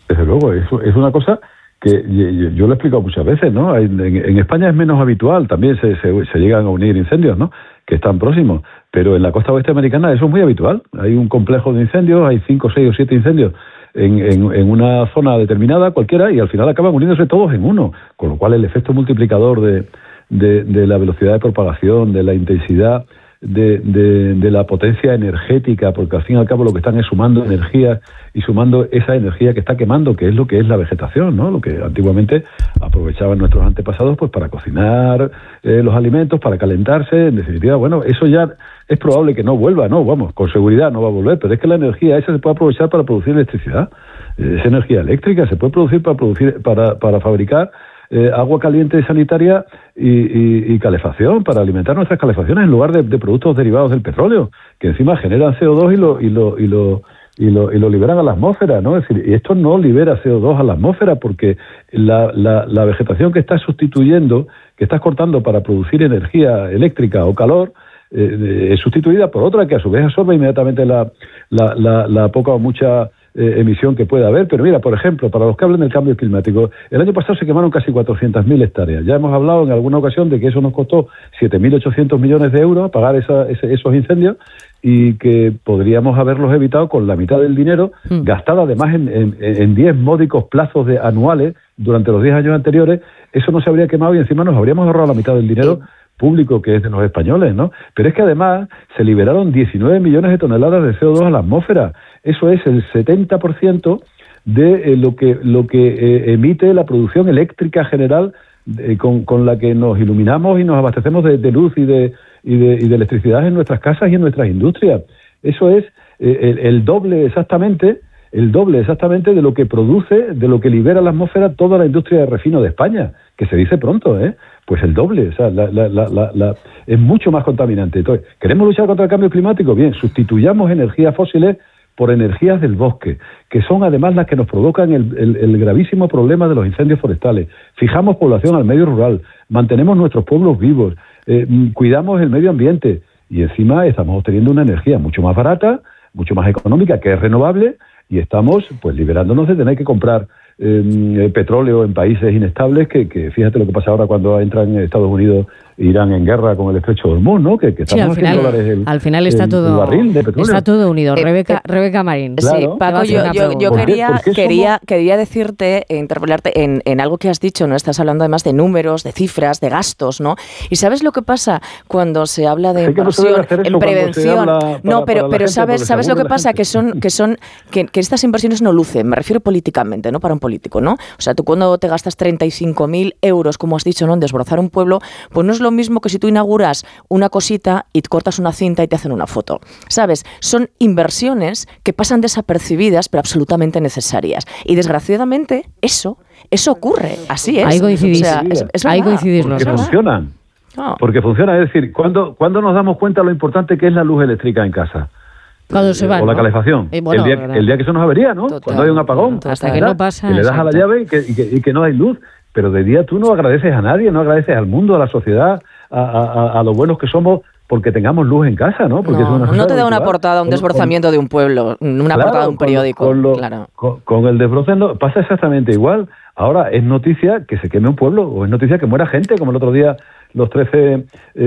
Desde luego, es una cosa que yo lo he explicado muchas veces, ¿no? En España es menos habitual, también se llegan a unir incendios, ¿no? Que están próximos, pero en la costa oeste americana eso es muy habitual. Hay un complejo de incendios, hay 5, 6 o 7 incendios en una zona determinada, cualquiera, y al final acaban uniéndose todos en uno, con lo cual el efecto multiplicador de la velocidad de propagación, de la intensidad, de la potencia energética, porque al fin y al cabo lo que están es sumando energía y sumando esa energía que está quemando, que es lo que es la vegetación, ¿no? Lo que antiguamente aprovechaban nuestros antepasados pues para cocinar los alimentos, para calentarse. En definitiva, bueno, eso ya es probable que no vuelva, ¿no? Vamos, con seguridad no va a volver, pero es que la energía esa se puede aprovechar para producir electricidad. Esa energía eléctrica se puede producir para fabricar agua caliente sanitaria y calefacción, para alimentar nuestras calefacciones en lugar de productos derivados del petróleo, que encima generan CO2 y lo liberan a la atmósfera, ¿no? Es decir, y esto no libera CO2 a la atmósfera porque la vegetación que estás sustituyendo, que estás cortando para producir energía eléctrica o calor, es sustituida por otra que a su vez absorbe inmediatamente la poca o mucha emisión que pueda haber. Pero mira, por ejemplo, para los que hablan del cambio climático, el año pasado se quemaron casi 400.000 hectáreas. Ya hemos hablado en alguna ocasión de que eso nos costó 7.800 millones de euros pagar esos incendios, y que podríamos haberlos evitado con la mitad del dinero gastado además en 10 módicos plazos anuales durante los 10 años anteriores. Eso no se habría quemado y encima nos habríamos ahorrado la mitad del dinero público que es de los españoles, ¿no? Pero es que además se liberaron 19 millones de toneladas de CO2 a la atmósfera. Eso es el 70% de lo que emite la producción eléctrica general con la que nos iluminamos y nos abastecemos de luz y de electricidad en nuestras casas y en nuestras industrias. Eso es el doble exactamente de lo que produce, de lo que libera la atmósfera toda la industria de refino de España, que se dice pronto, pues el doble. O sea, es mucho más contaminante. Entonces, ¿queremos luchar contra el cambio climático? Bien, sustituyamos energías fósiles por energías del bosque, que son además las que nos provocan el gravísimo problema de los incendios forestales. Fijamos población al medio rural, mantenemos nuestros pueblos vivos, cuidamos el medio ambiente y encima estamos obteniendo una energía mucho más barata, mucho más económica, que es renovable, y estamos pues liberándonos de tener que comprar petróleo en países inestables, que fíjate lo que pasa ahora cuando entran Estados Unidos e Irán en guerra con el estrecho de Hormuz, ¿no? Que estamos sí, al final está todo barril de petróleo. Está todo unido. Rebeca Marín. Claro. Sí, Paco, yo quería decirte, interpelarte en algo que has dicho, ¿no? Estás hablando además de números, de cifras, de gastos, ¿no? ¿Y sabes lo que pasa cuando se habla de inversión en prevención? No, pero sabes lo que pasa, que estas inversiones no lucen, me refiero políticamente, ¿no? Para un político, ¿no? O sea, tú cuando te gastas 35.000 euros, como has dicho, ¿no? En desbrozar un pueblo, pues no es lo mismo que si tú inauguras una cosita y te cortas una cinta y te hacen una foto, ¿sabes? Son inversiones que pasan desapercibidas, pero absolutamente necesarias. Y desgraciadamente eso ocurre, así es. Ahí coincidís, ahí coincidís los dos. Funcionan. Porque funciona, es decir, ¿cuándo nos damos cuenta lo importante que es la luz eléctrica en casa? Cuando se va, o la calefacción. Bueno, el día que eso nos avería, ¿no? Total, cuando hay un apagón. Hasta que no pasa. Que le das a la llave y que no hay luz. Pero de día tú no agradeces a nadie, no agradeces al mundo, a la sociedad, a lo buenos que somos porque tengamos luz en casa, ¿no? Porque no te da una portada, un desbrozamiento de un pueblo, una portada de un periódico. Con el desbroce pasa exactamente igual. Ahora es noticia que se queme un pueblo, o es noticia que muera gente, como el otro día los 13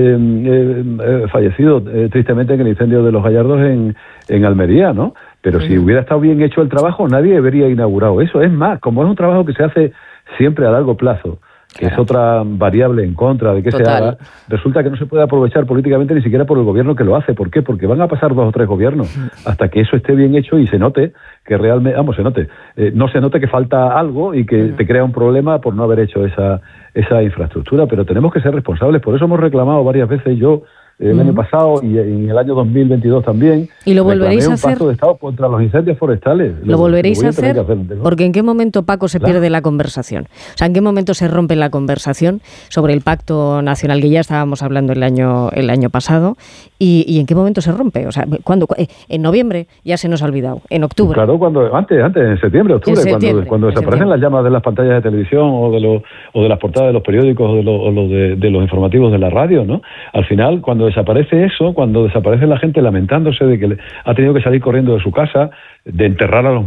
fallecidos tristemente en el incendio de Los Gallardos en Almería, ¿no? Pero si hubiera estado bien hecho el trabajo, nadie habría inaugurado eso. Es más, como es un trabajo que se hace siempre a largo plazo, que es otra variable en contra de que se haga, resulta que no se puede aprovechar políticamente ni siquiera por el gobierno que lo hace. ¿Por qué? Porque van a pasar 2 o 3 gobiernos hasta que eso esté bien hecho y se note que realmente, no se note que falta algo y que te crea un problema por no haber hecho esa infraestructura. Pero tenemos que ser responsables. Por eso hemos reclamado varias veces, yo el año pasado y en el año 2022 también. ¿Y lo volveréis a hacer? Un pacto de Estado contra los incendios forestales. ¿Lo volveréis a hacer? Porque ¿en qué momento, Paco, se pierde la conversación? O sea, ¿en qué momento se rompe la conversación sobre el Pacto Nacional, que ya estábamos hablando el año pasado? ¿Y en qué momento se rompe? O sea, ¿cuándo? ¿En noviembre? Ya se nos ha olvidado. ¿En octubre? Claro, antes, en septiembre, octubre, cuando desaparecen las llamas de las pantallas de televisión o de las portadas de los periódicos o de los informativos de la radio, ¿no? Al final, cuando desaparece eso, cuando desaparece la gente lamentándose de que ha tenido que salir corriendo de su casa, de enterrar a los